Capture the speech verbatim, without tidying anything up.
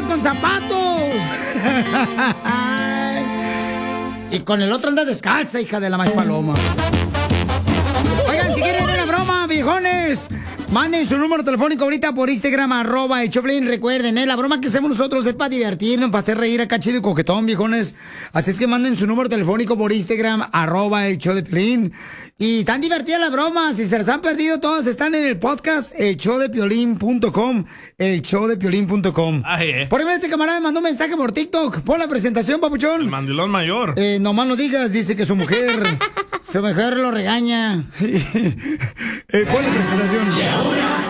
con zapatos. Y con el otro anda descalza, hija de la más paloma. Oigan, si quieren una broma, viejones, manden su número telefónico ahorita por Instagram, arroba el Choplin. Recuerden, ¿eh? La broma que hacemos nosotros es para divertirnos, para hacer reír acá chido y coquetón, viejones. Así es que manden su número telefónico por Instagram, arroba el Choplin. Y están divertidas las bromas. Si se las han perdido todas, están en el podcast, el show de piolín punto com, el show de piolín punto com. Eh. Por ejemplo, este camarada me mandó un mensaje por TikTok. Pon la presentación, papuchón. El mandilón mayor. Eh, nomás no digas, dice que su mujer, su mujer lo regaña. eh, pon la presentación. Y ahora